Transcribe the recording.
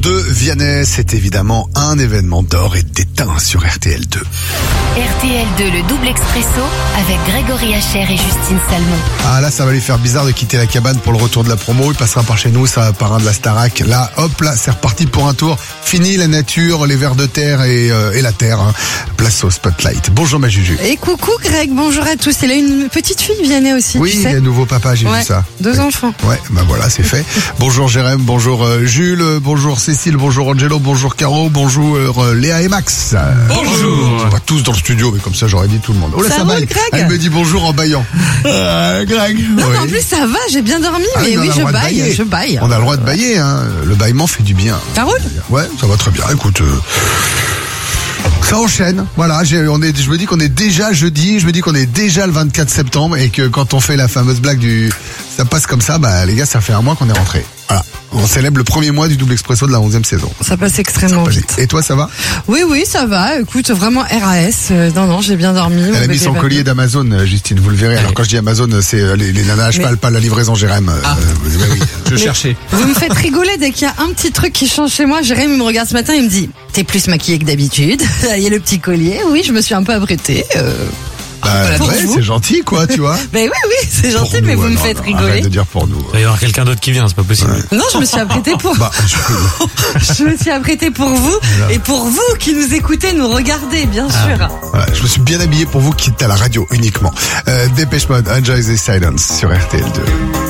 De Vianney, c'est évidemment un événement d'or et d'éteint sur RTL2. RTL2, le double expresso avec Grégory Hacher et Justine Salmon. Ah là, ça va lui faire bizarre de quitter la cabane pour le retour de la promo. Il passera par chez nous, ça va par un de la Starac. Là, hop, là, c'est reparti pour un tour. Fini la nature, les vers de terre et la terre. Hein. Place au spotlight. Bonjour ma Juju. Et coucou Greg, bonjour à tous. Il a une petite fille, Vianney aussi. Oui, tu sais. il est nouveau papa, j'ai vu ça. 2 enfants. Ouais, bah voilà, c'est fait. Bonjour Jérém, bonjour Jules, bonjour Cécile, bonjour Angelo, bonjour Caro, bonjour Léa et Max. Bonjour. On va tous dans le studio, mais comme ça j'aurais dit tout le monde. Oh là, Ça ça roule, baille. Greg. Elle me dit bonjour en baillant. Greg. Non, Oui. mais en plus ça va, j'ai bien dormi, Ah mais on a oui, le droit de bailler. je baille. On a le droit de bailler, hein. Le bâillement fait du bien. Ça roule? Ouais, ça va très bien. Écoute, ça enchaîne. Voilà, je me dis qu'on est déjà jeudi, je me dis qu'on est déjà le 24 septembre et que quand on fait la fameuse blague du ça passe comme ça, bah les gars, ça fait un mois qu'on est rentré. Voilà. On célèbre le premier mois du double expresso de la 11e saison. Ça passe extrêmement vite. Et toi, ça va? Oui, ça va. Écoute, vraiment RAS. Non, j'ai bien dormi. Elle a mis son collier d'Amazon, Justine, vous le verrez. Alors quand je dis Amazon, c'est les nanas à cheval, pas la livraison Jérém. Oui. Je cherchais. Vous me faites rigoler dès qu'il y a un petit truc qui change chez moi. Jérémy me regarde ce matin, il me dit « T'es plus maquillée que d'habitude. » Il y a le petit collier. Oui, je me suis un peu apprêtée. Pour ouais, vous. c'est gentil, quoi, tu vois. Ben oui, c'est gentil, Pour mais nous, vous me non, faites non, rigoler. Arrête de dire pour nous. Il va y avoir quelqu'un d'autre qui vient, c'est pas possible. Non, je me suis apprêtée pour... Je me suis apprêtée pour vous et pour vous qui nous écoutez, nous regardez, bien sûr. Voilà, je me suis bien habillé pour vous, quitte à la radio uniquement. Dépêche Mode, Enjoy the Silence sur RTL2.